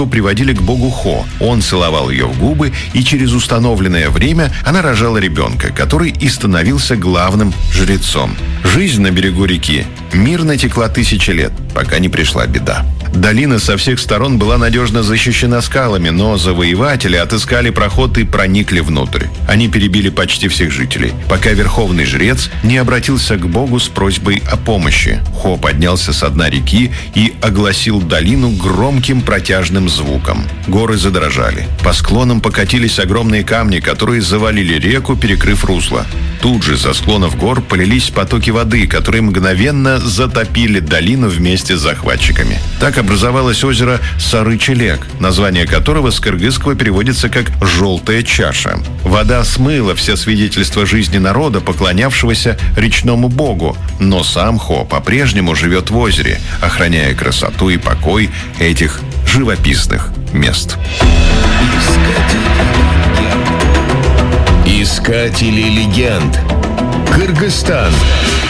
приводили к богу Хо. Он целовал ее в губы, и через установленное время она рожала ребенка, который и становился главным жрецом. Жизнь на берегу реки мирно текла тысячи лет, пока не пришла беда. Долина со всех сторон была надежно защищена скалами, но завоеватели отыскали проход и проникли внутрь. Они перебили почти всех жителей, пока верховный жрец не обратился к богу с просьбой о помощи. Хо поднялся со дна реки и огласил долину громким протяжным звуком. Горы задрожали. По склонам покатились огромные камни, которые завалили реку, перекрыв русло. Тут же со склонов гор полились потоки воды, которые мгновенно затопили долину вместе с захватчиками. Так образовалось озеро Сары-Челек, название которого с кыргызского переводится как «желтая чаша». Вода смыла все свидетельства жизни народа, поклонявшегося речному богу, но сам Хо по-прежнему живет в озере, охраняя красоту и покой этих живописных мест. Искатели легенд. Кыргызстан.